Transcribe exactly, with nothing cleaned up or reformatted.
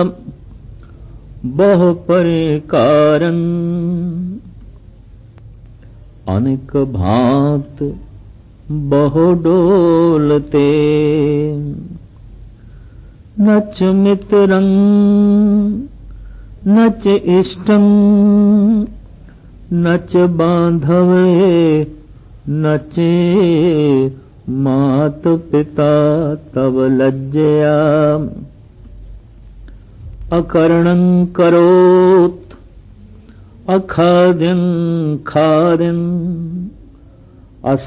बहु परिकारन। अनेक भांत बहु डोलते, नच मित्रं नच इष्टं, नच बांधवे नचे मात पिता तव लज्जया। अकर्णं करोत् अखाद्यं खाद्यं,